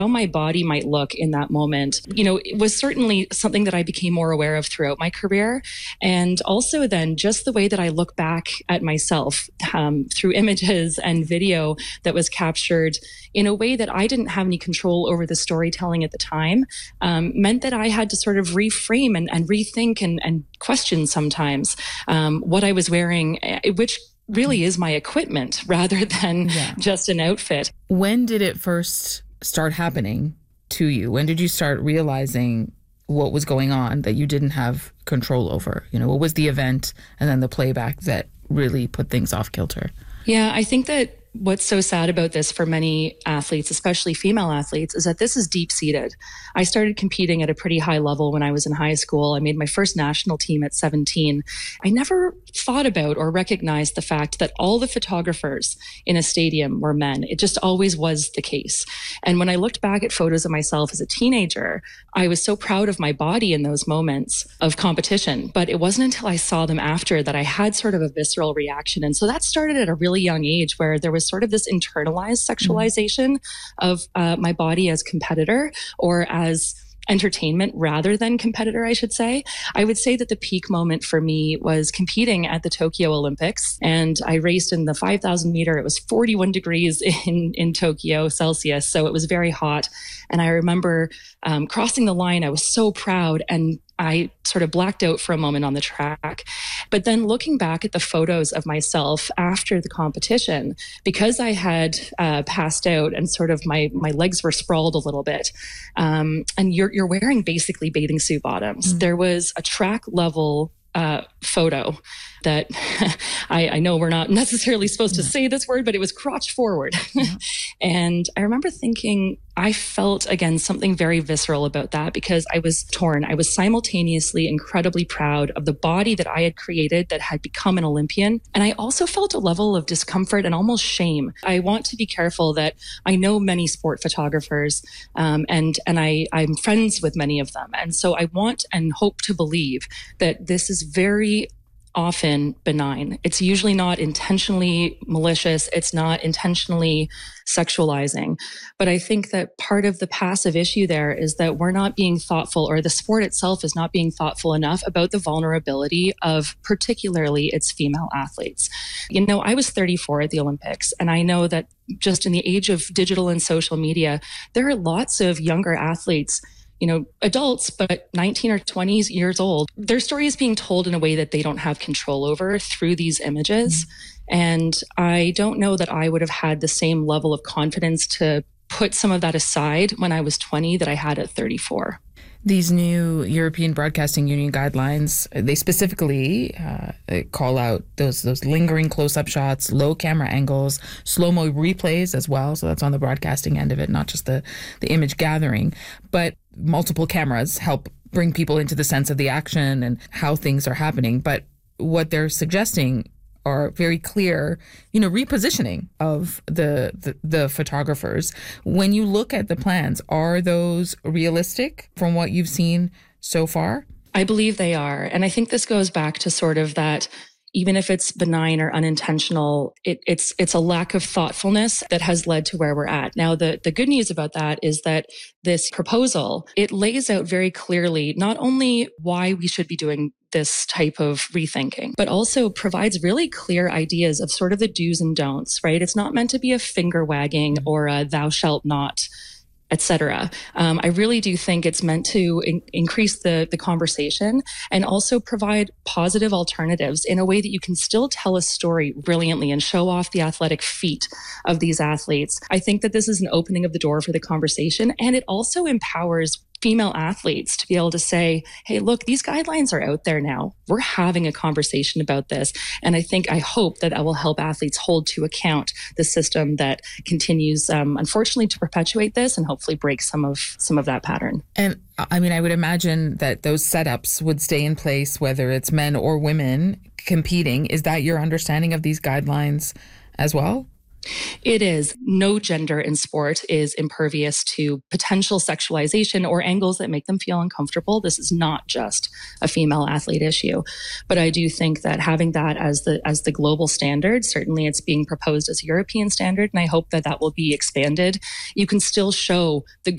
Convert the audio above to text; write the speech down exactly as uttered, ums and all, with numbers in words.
my body might look in that moment, you know, it was certainly something that I became more aware of throughout my career. And also then just the way that I look back at myself um, through images and video that was captured in a way that I didn't have any control over the storytelling at the time, um, meant that I had to sort of reframe and, and rethink and, and question sometimes um, what I was wearing, which really is my equipment rather than yeah. just an outfit. When did it first start happening to you? When did you start realizing what was going on that you didn't have control over? You know, what was the event and then the playback that really put things off kilter? Yeah, I think that what's so sad about this for many athletes, especially female athletes, is that this is deep-seated. I started competing at a pretty high level when I was in high school. I made my first national team at seventeen. I never thought about or recognized the fact that all the photographers in a stadium were men. It just always was the case. And when I looked back at photos of myself as a teenager, I was so proud of my body in those moments of competition. But it wasn't until I saw them after that I had sort of a visceral reaction. And so that started at a really young age where there was sort of this internalized sexualization mm-hmm. of uh, my body as competitor or as entertainment rather than competitor, I should say. I would say that the peak moment for me was competing at the Tokyo Olympics, and I raced in the five thousand meter. It was forty-one degrees in, in Tokyo Celsius, so it was very hot. And I remember um, crossing the line. I was so proud, and I sort of blacked out for a moment on the track. But then looking back at the photos of myself after the competition, because I had uh, passed out and sort of my my legs were sprawled a little bit, um, and you're you're wearing basically bathing suit bottoms. Mm-hmm. There was a track level uh, photo that I, I know we're not necessarily supposed to say this word, but it was crotch forward. Yeah. And I remember thinking, I felt, again, something very visceral about that because I was torn. I was simultaneously incredibly proud of the body that I had created that had become an Olympian. And I also felt a level of discomfort and almost shame. I want to be careful that I know many sport photographers um, and, and I, I'm friends with many of them. And so I want and hope to believe that this is very often benign. It's usually not intentionally malicious. It's not intentionally sexualizing. But I think that part of the passive issue there is that we're not being thoughtful, or the sport itself is not being thoughtful enough about the vulnerability of particularly its female athletes. You know, I was thirty-four at the Olympics, and I know that just in the age of digital and social media, there are lots of younger athletes, you know, adults, but nineteen or twenty years old. Their story is being told in a way that they don't have control over through these images. Mm-hmm. And I don't know that I would have had the same level of confidence to put some of that aside when I was twenty that I had at thirty-four. These new European Broadcasting Union guidelines, they specifically uh, call out those those lingering close-up shots, low camera angles, slow-mo replays as well. So that's on the broadcasting end of it, not just the, the image gathering. But multiple cameras help bring people into the sense of the action and how things are happening. But what they're suggesting are very clear, you know, repositioning of the, the the photographers. When you look at the plans, are those realistic from what you've seen so far? I believe they are. And I think this goes back to sort of that, even if it's benign or unintentional, it, it's it's a lack of thoughtfulness that has led to where we're at. Now, the, the good news about that is that this proposal, it lays out very clearly not only why we should be doing this type of rethinking, but also provides really clear ideas of sort of the do's and don'ts, right? It's not meant to be a finger wagging or a thou shalt not, et cetera. Um, I really do think it's meant to in- increase the, the conversation and also provide positive alternatives in a way that you can still tell a story brilliantly and show off the athletic feat of these athletes. I think that this is an opening of the door for the conversation, and it also empowers female athletes to be able to say, hey, look, these guidelines are out there now. We're having a conversation about this. And I think, I hope that that will help athletes hold to account the system that continues, um, unfortunately, to perpetuate this and hopefully break some of some of that pattern. And I mean, I would imagine that those setups would stay in place, whether it's men or women competing. Is that your understanding of these guidelines as well? It is. No gender in sport is impervious to potential sexualization or angles that make them feel uncomfortable. This is not just a female athlete issue. But I do think that having that as the as the global standard, certainly it's being proposed as a European standard, and I hope that that will be expanded. You can still show the